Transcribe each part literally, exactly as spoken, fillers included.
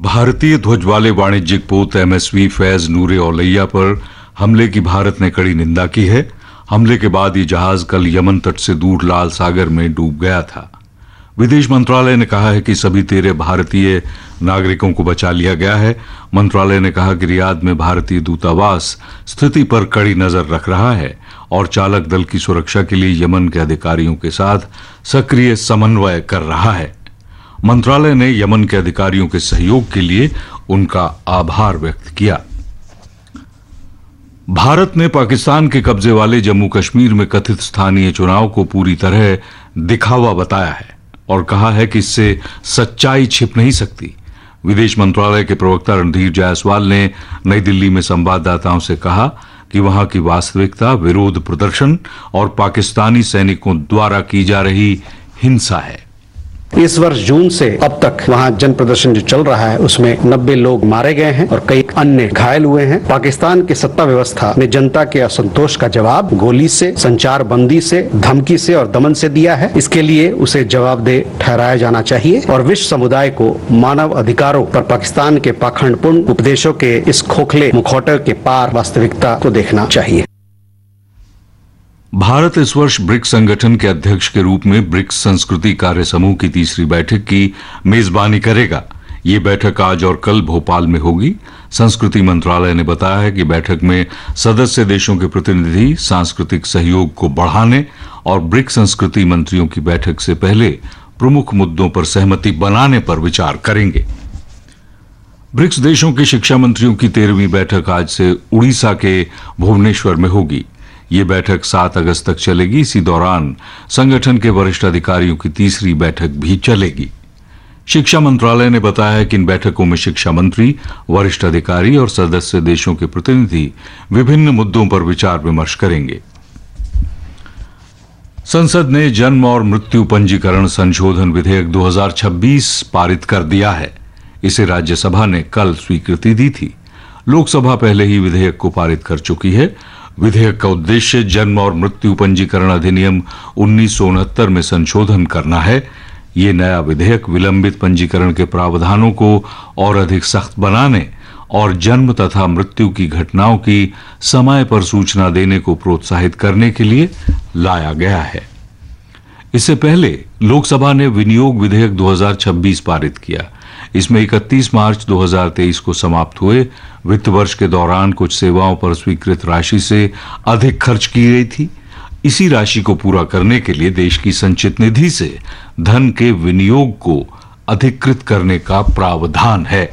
भारतीय ध्वज वाले वाणिज्यिक पोत एमएसवी फैज नूरे औलैया पर हमले की भारत ने कड़ी निंदा की है। हमले के बाद ये जहाज कल यमन तट से दूर लाल सागर में डूब गया था। विदेश मंत्रालय ने कहा है कि सभी तेरह भारतीय नागरिकों को बचा लिया गया है। मंत्रालय ने कहा कि रियाद में भारतीय दूतावास स्थिति पर कड़ी नजर रख रहा है और चालक दल की सुरक्षा के लिए यमन के अधिकारियों के साथ सक्रिय समन्वय कर रहा है। मंत्रालय ने यमन के अधिकारियों के सहयोग के लिए उनका आभार व्यक्त किया। भारत ने पाकिस्तान के कब्जे वाले जम्मू कश्मीर में कथित स्थानीय चुनाव को पूरी तरह दिखावा बताया है और कहा है कि इससे सच्चाई छिप नहीं सकती। विदेश मंत्रालय के प्रवक्ता रणधीर जायसवाल ने नई दिल्ली में संवाददाताओं से कहा कि वहां की वास्तविकता विरोध प्रदर्शन और पाकिस्तानी सैनिकों द्वारा की जा रही हिंसा है। इस वर्ष जून से अब तक वहां जन प्रदर्शन जो चल रहा है उसमें नब्बे लोग मारे गए हैं और कई अन्य घायल हुए हैं। पाकिस्तान की सत्ता व्यवस्था ने जनता के असंतोष का जवाब गोली से, संचार बंदी से, धमकी से और दमन से दिया है। इसके लिए उसे जवाबदेह ठहराया जाना चाहिए और विश्व समुदाय को मानव अधिकारों पर पाकिस्तान के पाखंडपूर्ण उपदेशों के इस खोखले मुखौटे के पार वास्तविकता को देखना चाहिए। भारत इस वर्ष ब्रिक्स संगठन के अध्यक्ष के रूप में ब्रिक्स संस्कृति कार्य समूह की तीसरी बैठक की मेजबानी करेगा। ये बैठक आज और कल भोपाल में होगी। संस्कृति मंत्रालय ने बताया है कि बैठक में सदस्य देशों के प्रतिनिधि सांस्कृतिक सहयोग को बढ़ाने और ब्रिक्स संस्कृति मंत्रियों की बैठक से पहले प्रमुख मुद्दों पर सहमति बनाने पर विचार करेंगे। ब्रिक्स देशों के शिक्षा मंत्रियों की तेरहवीं बैठक आज से उड़ीसा के भुवनेश्वर में होगी। ये बैठक सात अगस्त तक चलेगी। इसी दौरान संगठन के वरिष्ठ अधिकारियों की तीसरी बैठक भी चलेगी। शिक्षा मंत्रालय ने बताया है कि इन बैठकों में शिक्षा मंत्री, वरिष्ठ अधिकारी और सदस्य देशों के प्रतिनिधि विभिन्न मुद्दों पर विचार विमर्श करेंगे। संसद ने जन्म और मृत्यु पंजीकरण संशोधन विधेयक दो हज़ार छब्बीस पारित कर दिया है। इसे राज्यसभा ने कल स्वीकृति दी थी। लोकसभा पहले ही विधेयक को पारित कर चुकी है। विधेयक का उद्देश्य जन्म और मृत्यु पंजीकरण अधिनियम उन्नीस सौ उनहत्तर में संशोधन करना है। ये नया विधेयक विलंबित पंजीकरण के प्रावधानों को और अधिक सख्त बनाने और जन्म तथा मृत्यु की घटनाओं की समय पर सूचना देने को प्रोत्साहित करने के लिए लाया गया है। इससे पहले लोकसभा ने विनियोग विधेयक दो हज़ार छब्बीस पारित किया। इसमें इकतीस मार्च दो हज़ार तेईस को समाप्त हुए वित्त वर्ष के दौरान कुछ सेवाओं पर स्वीकृत राशि से अधिक खर्च की गई थी। इसी राशि को पूरा करने के लिए देश की संचित निधि से धन के विनियोग को अधिकृत करने का प्रावधान है।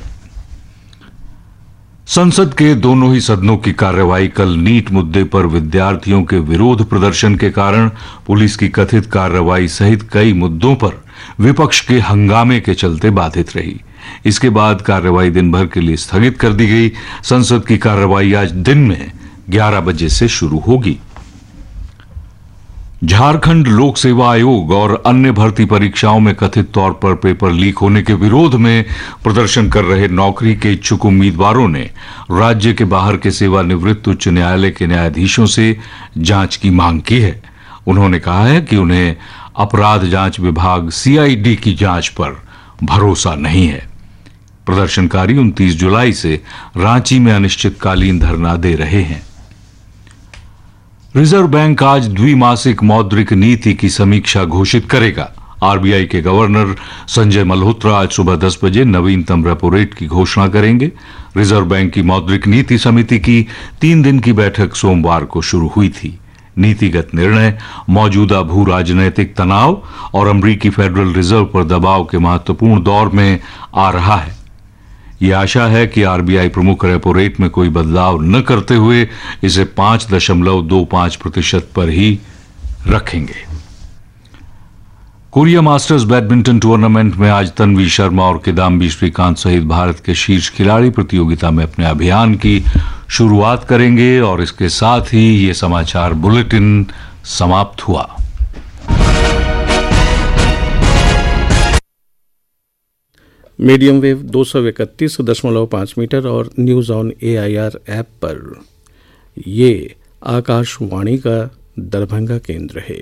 संसद के दोनों ही सदनों की कार्यवाही कल नीट मुद्दे पर विद्यार्थियों के विरोध प्रदर्शन के कारण पुलिस की कथित कार्रवाई सहित कई मुद्दों पर विपक्ष के हंगामे के चलते बाधित रही। इसके बाद कार्यवाही दिन भर के लिए स्थगित कर दी गई। संसद की कार्यवाही आज दिन में ग्यारह बजे से शुरू होगी। झारखंड लोक सेवा आयोग और अन्य भर्ती परीक्षाओं में कथित तौर पर पेपर लीक होने के विरोध में प्रदर्शन कर रहे नौकरी के इच्छुक उम्मीदवारों ने राज्य के बाहर के सेवानिवृत्त उच्च न्यायालय के न्यायाधीशों से जांच की मांग की है। उन्होंने कहा है कि उन्हें अपराध जांच विभाग सीआईडी की जांच पर भरोसा नहीं है। प्रदर्शनकारी उनतीस जुलाई से रांची में अनिश्चितकालीन धरना दे रहे हैं। रिजर्व बैंक आज द्विमासिक मौद्रिक नीति की समीक्षा घोषित करेगा। आरबीआई के गवर्नर संजय मल्होत्रा आज सुबह दस बजे नवीनतम रेपो रेट की घोषणा करेंगे। रिजर्व बैंक की मौद्रिक नीति समिति की तीन दिन की बैठक सोमवार को शुरू हुई थी। नीतिगत निर्णय मौजूदा भू राजनैतिक तनाव और अमेरिकी फेडरल रिजर्व पर दबाव के महत्वपूर्ण दौर में आ रहा है। यह आशा है कि आरबीआई प्रमुख रेपो रेट में कोई बदलाव न करते हुए इसे पांच दशमलव दो पांच प्रतिशत पर ही रखेंगे। कोरिया मास्टर्स बैडमिंटन टूर्नामेंट में आज तन्वी शर्मा और किदाम्बी श्रीकांत सहित भारत के शीर्ष खिलाड़ी प्रतियोगिता में अपने अभियान की शुरुआत करेंगे। और इसके साथ ही ये समाचार बुलेटिन समाप्त हुआ। मीडियम वेव दो सौ इकतीस दशमलव पाँच मीटर और न्यूज़ ऑन एआईआर ऐप पर ये आकाशवाणी का दरभंगा केंद्र है।